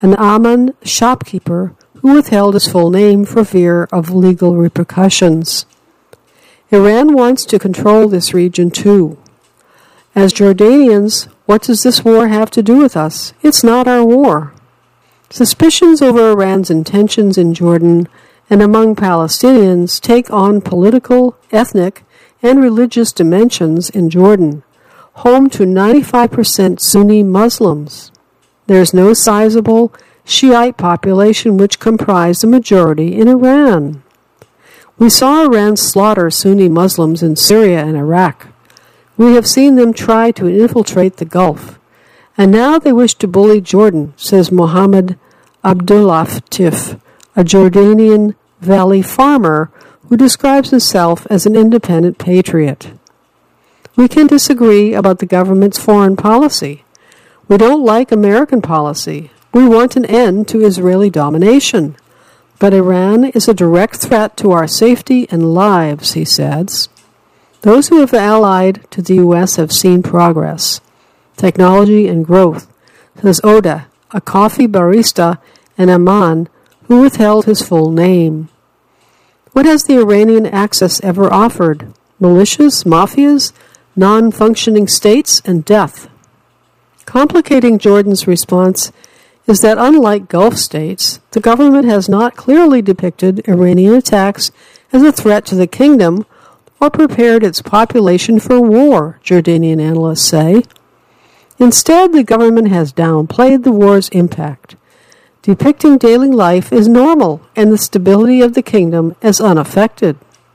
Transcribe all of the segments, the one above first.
an Amman shopkeeper who withheld his full name for fear of legal repercussions. Iran wants to control this region too. As Jordanians, what does this war have to do with us? It's not our war. Suspicions over Iran's intentions in Jordan and among Palestinians take on political, ethnic, and religious dimensions in Jordan, home to 95% Sunni Muslims. There is no sizable Shiite population which comprise the majority in Iran. We saw Iran slaughter Sunni Muslims in Syria and Iraq. We have seen them try to infiltrate the Gulf. And now they wish to bully Jordan, says Mohammed Abdullatif, a Jordanian valley farmer who describes himself as an independent patriot. We can disagree about the government's foreign policy. We don't like American policy. We want an end to Israeli domination. But Iran is a direct threat to our safety and lives, he says. Those who have allied to the U.S. have seen progress, technology, and growth, says Oda, a coffee barista in Amman who withheld his full name. What has the Iranian Axis ever offered? Militias, mafias, non-functioning states, and death. Complicating Jordan's response is that unlike Gulf states, the government has not clearly depicted Iranian attacks as a threat to the kingdom or prepared its population for war, Jordanian analysts say. Instead, the government has downplayed the war's impact, depicting daily life as normal and the stability of the kingdom as unaffected.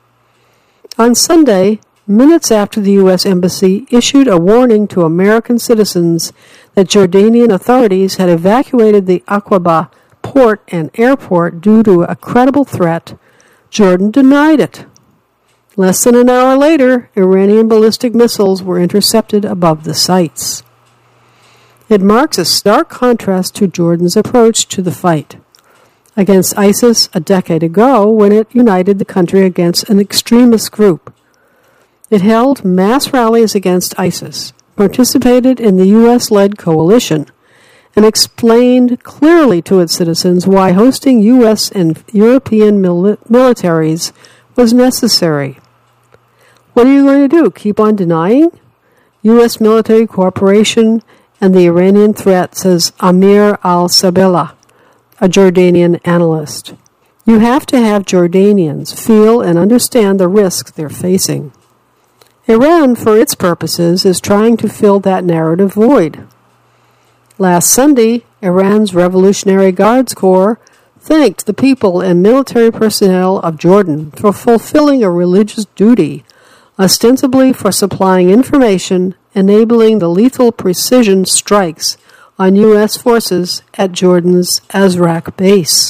On Sunday, minutes after the U.S. Embassy issued a warning to American citizens that Jordanian authorities had evacuated the Aqaba port and airport due to a credible threat, Jordan denied it. Less than an hour later, Iranian ballistic missiles were intercepted above the sites. It marks a stark contrast to Jordan's approach to the fight against ISIS a decade ago when it united the country against an extremist group. It held mass rallies against ISIS, participated in the U.S.-led coalition, and explained clearly to its citizens why hosting U.S. and European militaries was necessary. What are you going to do? Keep on denying? U.S. military cooperation and the Iranian threat, says Amir al-Sabela, a Jordanian analyst. You have to have Jordanians feel and understand the risks they're facing. Iran, for its purposes, is trying to fill that narrative void. Last Sunday, Iran's Revolutionary Guards Corps thanked the people and military personnel of Jordan for fulfilling a religious duty, ostensibly for supplying information enabling the lethal precision strikes on U.S. forces at Jordan's Azraq base.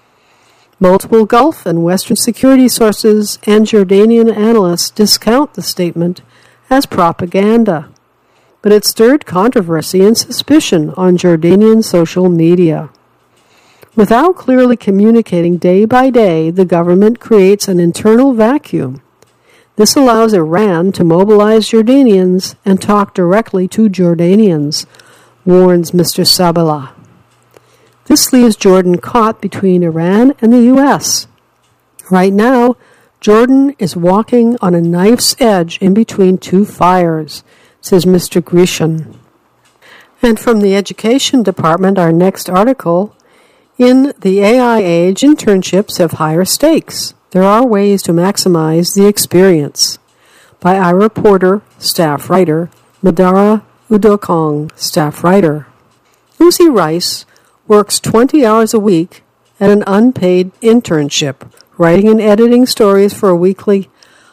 Multiple Gulf and Western security sources and Jordanian analysts discount the statement as propaganda, but it stirred controversy and suspicion on Jordanian social media. Without clearly communicating day by day, the government creates an internal vacuum. This allows Iran to mobilize Jordanians and talk directly to Jordanians, warns Mr. Sabela. This leaves Jordan caught between Iran and the U.S. Right now, Jordan is walking on a knife's edge in between two fires, says Mr. Grisham. And from the Education Department, our next article, in the AI age, internships have higher stakes. There are ways to maximize the experience. By Ira Porter, staff writer, Madara Udokong, staff writer. Lucy Rice works 20 hours a week at an unpaid internship, writing and editing stories for a weekly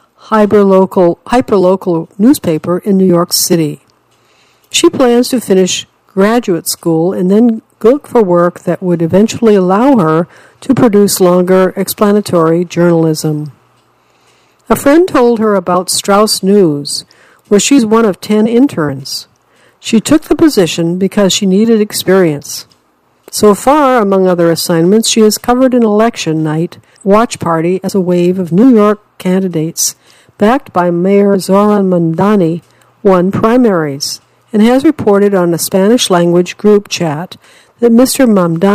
hyperlocal newspaper in New York City. She plans to finish graduate school and then look for work that would eventually allow her to produce longer explanatory journalism. A friend told her about Strauss News, where she's one of 10 interns. She took the position because she needed experience. So far, among other assignments, she has covered an election night watch party as a wave of New York candidates, backed by Mayor Zoran Mamdani, won primaries, and has reported on a Spanish-language group chat that Mr. Mamdani